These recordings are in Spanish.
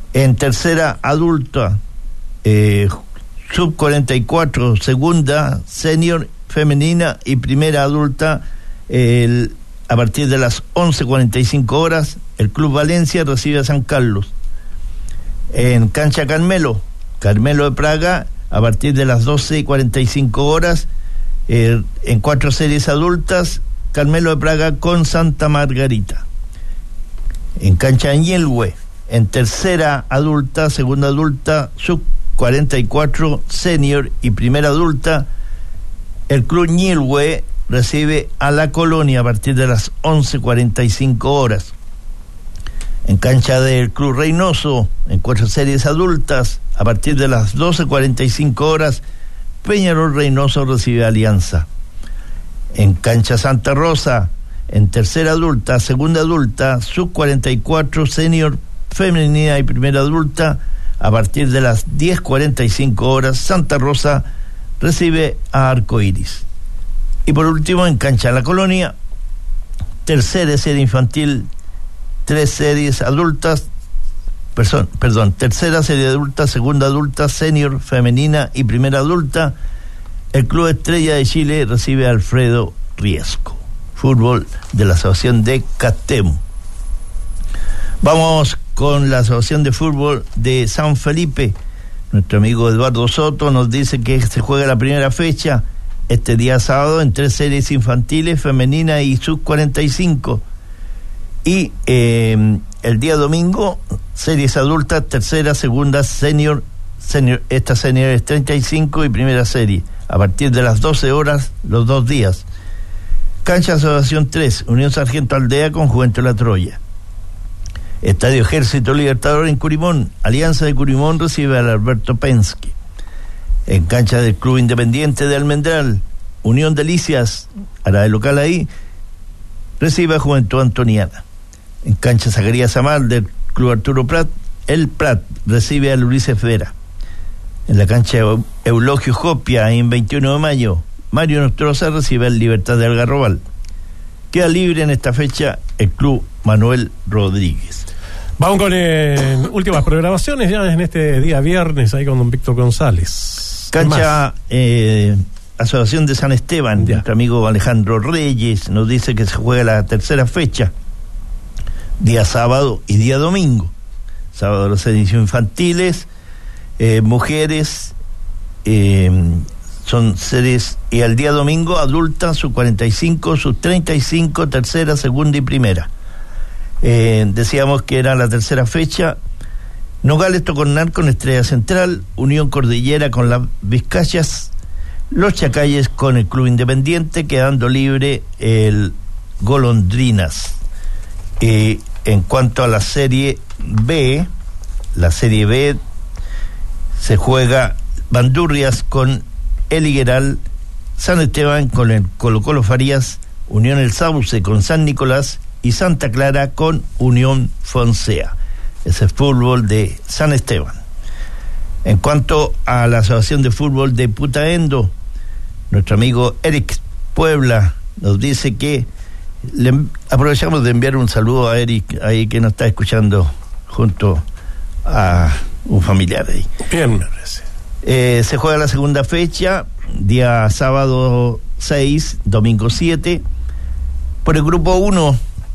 En tercera adulta, sub 44, segunda senior femenina y primera adulta, a partir de las 11:45 horas, el Club Valencia recibe a San Carlos. En cancha Carmelo de Praga, a partir de las 12:45 horas, en 4 series adultas, Carmelo de Praga con Santa Margarita. En cancha Ñelhue, en tercera adulta, segunda adulta, sub 44, senior y primera adulta, el Club Ñelhue recibe a La Colonia a partir de las 11:45 horas. En cancha del Club Reynoso, en 4 series adultas, a partir de las 12:45 horas, Peñarol Reynoso recibe a Alianza. En cancha Santa Rosa, en tercera adulta, segunda adulta, sub 44, senior femenina y primera adulta, a partir de las 10:45 horas, Santa Rosa recibe a Arcoíris. Y por último, en cancha La Colonia, tercera serie infantil, 3 series adultas, tercera serie adulta, segunda adulta, senior femenina y primera adulta, el Club Estrella de Chile recibe a Alfredo Riesco. Fútbol de la Asociación de Catemu. Vamos con la Asociación de Fútbol de San Felipe. Nuestro amigo Eduardo Soto nos dice que se juega la primera fecha este día sábado en 3 series infantiles, femenina y sub 45. Y el día domingo, series adultas, tercera, segunda, senior, esta senior es 35 y primera serie, a partir de las 12 horas, los 2 días. Cancha Asociación 3, Unión Sargento Aldea con Juventud La Troya. Estadio Ejército Libertador en Curimón, Alianza de Curimón recibe al Alberto Penske. En cancha del Club Independiente de Almendral, Unión Delicias, hará de local ahí, recibe a Juventud Antoniana. En cancha Zacarías Amal del Club Arturo Prat, el Prat recibe al Ulises Vera. En la cancha Eulogio Jopia, en 21 de mayo, Mario Nostroza recibe al Libertad de Algarrobal. Queda libre en esta fecha el Club Manuel Rodríguez. Vamos con últimas programaciones ya en este día viernes, ahí con don Víctor González. Cancha Asociación de San Esteban, ya. Nuestro amigo Alejandro Reyes nos dice que se juega la tercera fecha, día sábado y día domingo. Sábado las series infantiles, mujeres, son series, y al día domingo adultas, sub 45, sub 35, tercera, segunda y primera. Decíamos que era la tercera fecha. Nogales Tocornal con Estrella Central, Unión Cordillera con las Vizcayas, Los Chacalles con el Club Independiente, quedando libre el Golondrinas. En cuanto a la Serie B, se juega Bandurrias con el Higueral, San Esteban con el Colo Colo Farías, Unión El Sauce con San Nicolás y Santa Clara con Unión Fonsea. Ese es fútbol de San Esteban. En cuanto a la Asociación de Fútbol de Putaendo, nuestro amigo Eric Puebla nos dice que aprovechamos de enviar un saludo a Eric ahí que nos está escuchando junto a un familiar ahí. Bien, me parece. Se juega la segunda fecha, día sábado 6, domingo 7. Por el grupo 1,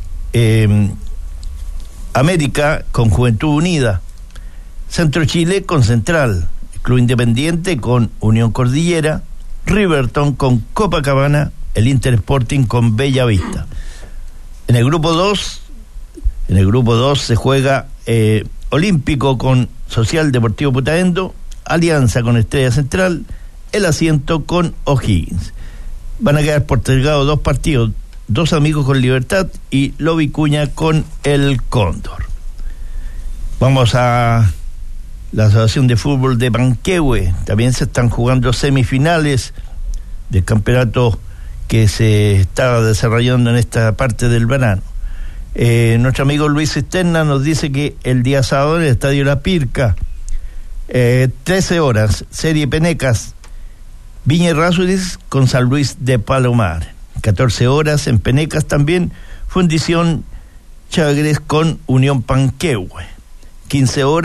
América con Juventud Unida, Centro Chile con Central, Club Independiente con Unión Cordillera, Riverton con Copacabana, el Inter Sporting con Bella Vista. En el grupo 2 se juega Olímpico con Social Deportivo Putaendo, Alianza con Estrella Central, El Asiento con O'Higgins. Van a quedar postergados 2 partidos, 2 Amigos con Libertad y Lobi Cuña con el Cóndor. Vamos a la Asociación de Fútbol de Panquehue. También se están jugando semifinales del campeonato que se está desarrollando en esta parte del verano. Nuestro amigo Luis Cisterna nos dice que el día sábado en el Estadio La Pirca, 13 horas, Serie Penecas, Viña Errázuriz con San Luis de Palomar. 14 horas en Penecas también, Fundición Chagres con Unión Panquehue. 15 horas